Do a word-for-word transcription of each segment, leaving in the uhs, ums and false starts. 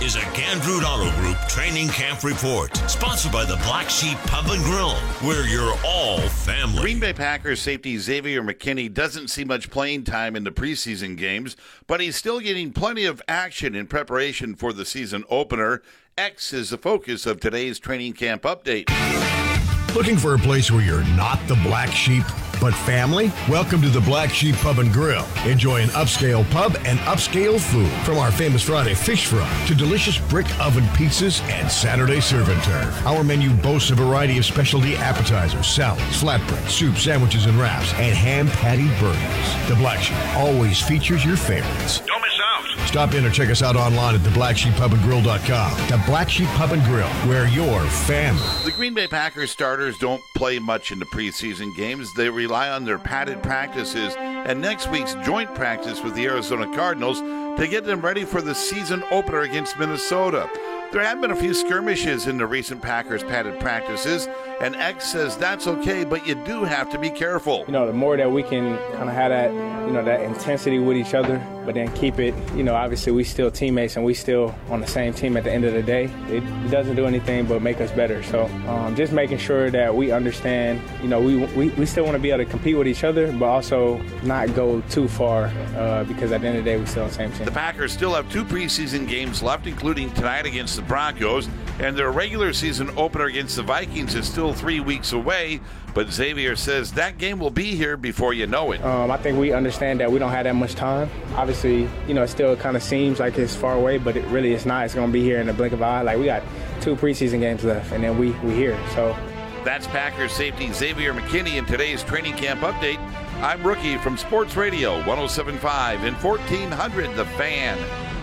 is a Gandrud Auto Group Training Camp Report, sponsored by the Black Sheep Pub and Grill, where you're all family. Green Bay Packers safety Xavier McKinney doesn't see much playing time in the preseason games, but he's still getting plenty of action in preparation for the season opener. X is the focus of today's training camp update. Looking for a place where you're not the black sheep, but family? Welcome to the Black Sheep Pub and Grill. Enjoy an upscale pub and upscale food. From our famous Friday fish fry to delicious brick oven pizzas and Saturday serve and turf. Our menu boasts a variety of specialty appetizers, salads, flatbread, soup, sandwiches, and wraps, and ham patty burgers. The Black Sheep always features your favorites. Don't miss out. Stop in or check us out online at the black sheep pub and grill dot com. The Black Sheep Pub and Grill, where you're family. The Green Bay Packers starters don't play much in the preseason games. They rely on their padded practices and next week's joint practice with the Arizona Cardinals to get them ready for the season opener against Minnesota. There have been a few skirmishes in the recent Packers padded practices, and X says that's okay, but you do have to be careful. You know, the more that we can kind of have that, you know, that intensity with each other, but then keep it, you know, obviously we still teammates and we still on the same team at the end of the day. It, it doesn't do anything but make us better. So um, just making sure that we understand, you know, we, we, we still want to be able to compete with each other, but also not go too far uh, because at the end of the day, we still on the same team. The Packers still have two preseason games left, including tonight against the Broncos, and their regular season opener against the Vikings is still three weeks away, but Xavier says that game will be here before you know it. Um, I think we understand that we don't have that much time. Obviously, you know, it still kind of seems like it's far away, but it really is not. It's going to be here in the blink of an eye. Like, we got two preseason games left, and then we we here. So that's Packers safety Xavier McKinney in today's training camp update. I'm Rookie from Sports Radio one oh seven point five and fourteen hundred The Fan.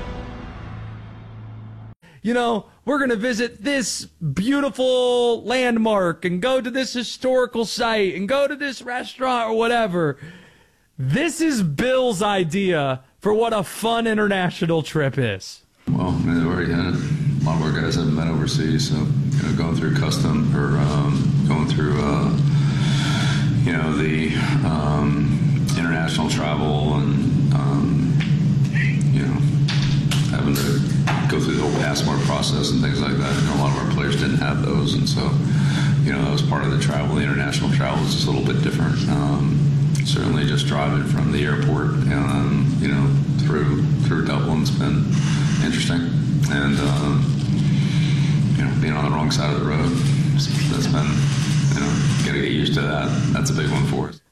You know, we're going to visit this beautiful landmark and go to this historical site and go to this restaurant or whatever. This is Bill's idea for what a fun international trip is. Well, I mean, they've already had it. A lot of our guys haven't been overseas, so, you know, going through custom or um, going through, uh, you know, the um, international travel and, um, you know, having to go through the whole passport process and things like that. You know, a lot of our players didn't have those, and so, you know, that was part of the travel. The international travel is just a little bit different. Um, certainly just driving from the airport and, um, you know, through through Dublin's been interesting. And, um, you know, being on the wrong side of the road, that's been, you know, got to get used to that. That's a big one for us.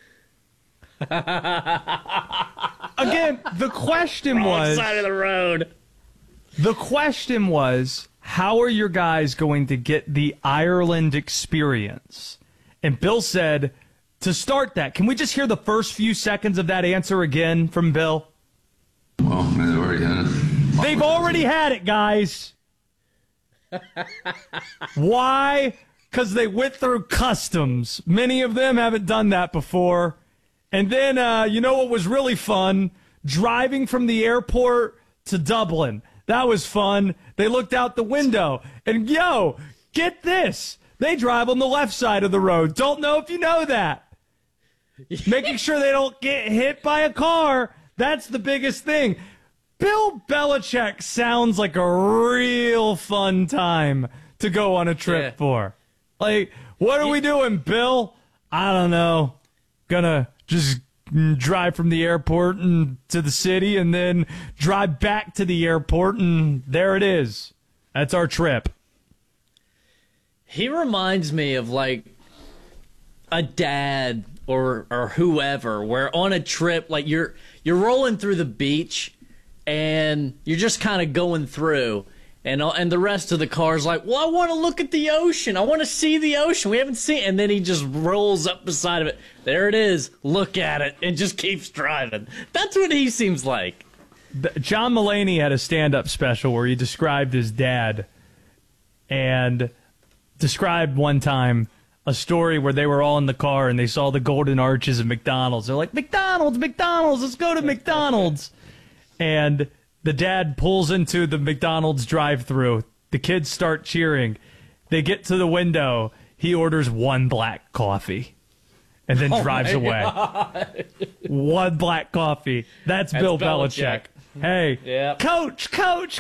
Again, the question Wrong was... side of the road. The question was, how are your guys going to get the Ireland experience? And Bill said, to start that, can we just hear the first few seconds of that answer again from Bill? Well, I mean, they've already had it. They've already had it, guys. Why? Because they went through customs. Many of them haven't done that before. And then, uh, you know what was really fun? Driving from the airport to Dublin. That was fun. They looked out the window. And, yo, get this. They drive on the left side of the road. Don't know if you know that. Making sure they don't get hit by a car. That's the biggest thing. Bill Belichick sounds like a real fun time to go on a trip Yeah. for. Like, what are we doing, Bill? I don't know. Gonna just drive from the airport and to the city and then drive back to the airport, and there it is. That's our trip. He reminds me of like a dad or or whoever, where on a trip, like you're you're rolling through the beach and you're just kind of going through, and and the rest of the car's like, well, I want to look at the ocean. I want to see the ocean. We haven't seen it. And then he just rolls up beside of it. There it is. Look at it. And just keeps driving. That's what he seems like. John Mulaney had a stand-up special where he described his dad and described one time a story where they were all in the car and they saw the golden arches of McDonald's. They're like, McDonald's, McDonald's, let's go to McDonald's. And the dad pulls into the McDonald's drive-thru. The kids start cheering. They get to the window. He orders one black coffee and then Oh drives my away. God. One black coffee. That's, That's Bill Belichick. Belichick. Hey, Yep. coach, coach,